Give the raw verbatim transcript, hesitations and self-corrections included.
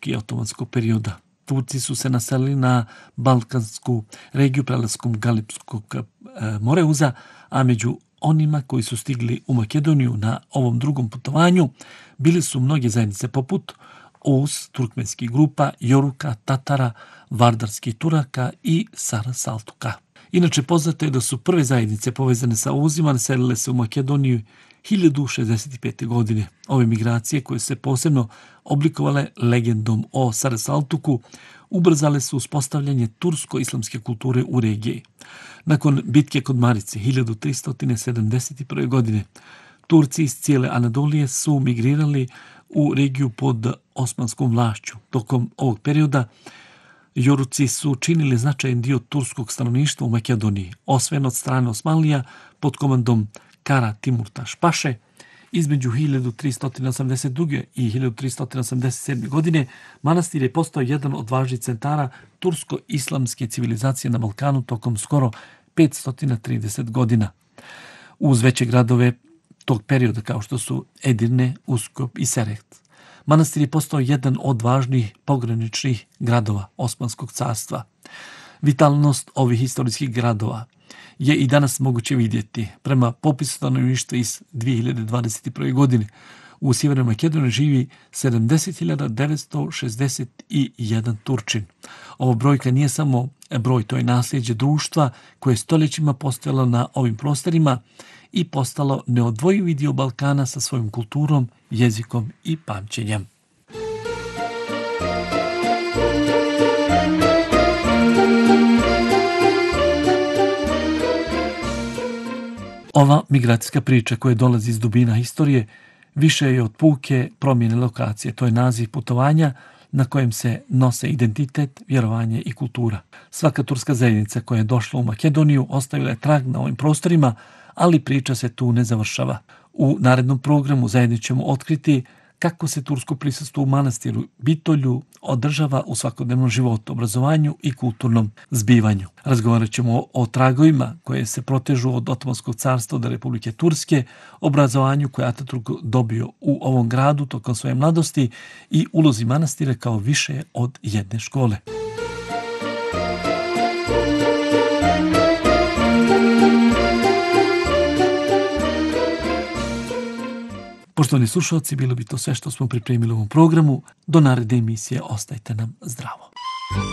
Selđučki i otomanskog perioda. Turci su se naselili na balkansku regiju prelaskom Galipskog Moreuza, a među onima koji su stigli u Makedoniju na ovom drugom putovanju bili su mnoge zajednice poput Oğuz, turkmenskih grupa, Joruka, Tatara, Vardarskih Turaka i Sarasaltuka. Inače, poznato je da su prve zajednice povezane sa Oğuzima naselile se u Makedoniju hiljadu šezdeset pete. godine. Ove migracije, koje se posebno oblikovale legendom o Sarasaltuku, ubrzale su uspostavljanje tursko-islamske kulture u regiji. Nakon bitke kod Marice hiljadu tristo sedamdeset prve. godine, Turci iz cijele Anadolije su migrirali u regiju pod osmanskom vlašću. Tokom ovog perioda Joruci su činili značajan dio turskog stanovništva u Makedoniji, osvojen od strane Osmanlija pod komandom Kara Timurtaš Paše. Između hiljadu tristo osamdeset druge. i hiljadu tristo osamdeset sedme. godine manastir je postao jedan od važnih centara tursko-islamske civilizacije na Balkanu tokom skoro petsto trideset godina. Uz veće gradove tog perioda kao što su Edirne, Uskop i Serekt, manastir je postao jedan od važnih pograničnih gradova Osmanskog carstva. Vitalnost ovih historijskih gradova je i danas moguće vidjeti. Prema popisu stanovništva iz dvije hiljade dvadeset prve. godine u Sjevernoj Makedoniji živi sedamdeset hiljada devetsto šezdeset jedan Turčin. Ovo brojka nije samo broj, to je nasljeđe društva koje je stoljećima postojalo na ovim prostorima i postalo neodvojivi dio Balkana sa svojom kulturom, jezikom i pamćenjem. Ova migracijska priča koja dolazi iz dubina historije više je od puke promjene lokacije. To je naziv putovanja na kojem se nose identitet, vjerovanje i kultura. Svaka turska zajednica koja je došla u Makedoniju ostavila je trag na ovim prostorima, ali priča se tu ne završava. U narednom programu zajedno ćemo otkriti kako se tursko prisustvo u manastiru Bitolju održava u svakodnevnom životu, obrazovanju i kulturnom zbivanju. Razgovarat ćemo o tragovima koje se protežu od Otomanskog carstva do Republike Turske, obrazovanju koje Ataturk dobio u ovom gradu tokom svoje mladosti i ulozi manastira kao više od jedne škole. Poštovani slušalci, bilo bi to sve što smo pripremili u ovom programu. Do naredne emisije ostajte nam zdravo.